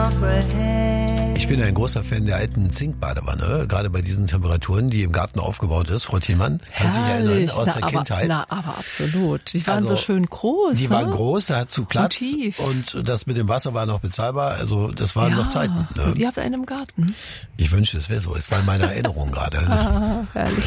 Ich bin ein großer Fan der alten Zinkbadewanne, gerade bei diesen Temperaturen, die im Garten aufgebaut ist. Frau Thielmann, kann sich erinnern aus der Kindheit. Aber absolut. Die waren so schön groß. Die waren groß, da hat zu Platz und das mit dem Wasser war noch bezahlbar. Also das waren noch Zeiten. Ne? Ihr habt einen im Garten. Ich wünschte, es wäre so. Es war in meiner Erinnerung gerade. Herrlich.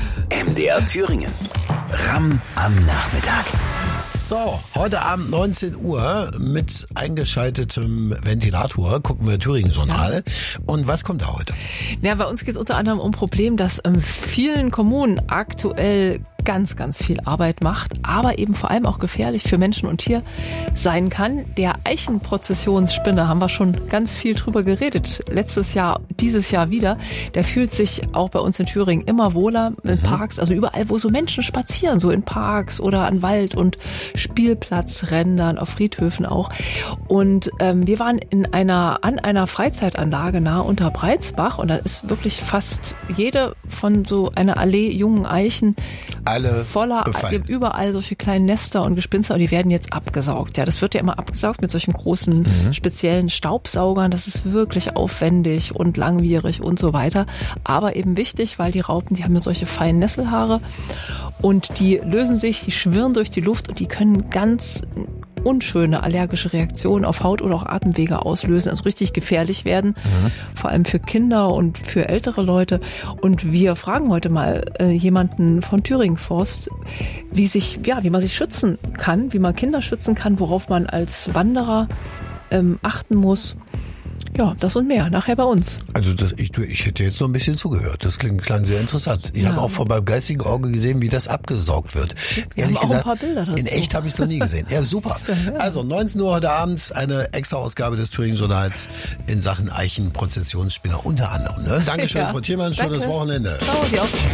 MDR Thüringen. Ram am Nachmittag. So, heute Abend 19 Uhr mit eingeschaltetem Ventilator gucken wir Thüringen-Journal. Und was kommt da heute? Ja, bei uns geht es unter anderem um ein Problem, das vielen Kommunen aktuell ganz, ganz viel Arbeit macht, aber eben vor allem auch gefährlich für Menschen und Tier sein kann. Der Eichenprozessionsspinner, haben wir schon ganz viel drüber geredet. Letztes Jahr, dieses Jahr wieder. Der fühlt sich auch bei uns in Thüringen immer wohler in Parks, also überall, wo so Menschen spazieren, so in Parks oder an Wald- und Spielplatzrändern, auf Friedhöfen auch. Und wir waren an einer Freizeitanlage nahe unter Breitsbach und da ist wirklich fast jede von so einer Allee jungen Eichen alle voller, befallen. Überall solche kleinen Nester und Gespinste und die werden jetzt abgesaugt. Ja, das wird ja immer abgesaugt mit solchen großen speziellen Staubsaugern. Das ist wirklich aufwendig und langwierig und so weiter. Aber eben wichtig, weil die Raupen, die haben ja solche feinen Nesselhaare und die lösen sich, die schwirren durch die Luft und die können ganz unschöne allergische Reaktionen auf Haut oder auch Atemwege auslösen, also richtig gefährlich werden, vor allem für Kinder und für ältere Leute. Und wir fragen heute mal jemanden von Thüringen Forst, wie man sich schützen kann, wie man Kinder schützen kann, worauf man als Wanderer achten muss. Ja, das und mehr, nachher bei uns. Also ich hätte jetzt noch ein bisschen zugehört. Das klang sehr interessant. Ich habe auch von meinem geistigen Auge gesehen, wie das abgesaugt wird. Wir haben auch ein paar Bilder dazu. In echt habe ich es noch nie gesehen. Ja, super. Also 19 Uhr heute Abend eine extra Ausgabe des Thüringen-Journals in Sachen Eichenprozessionsspinner unter anderem. Ne? Dankeschön, Frau Thielmann. Schönes Wochenende. Ciao, dir auch.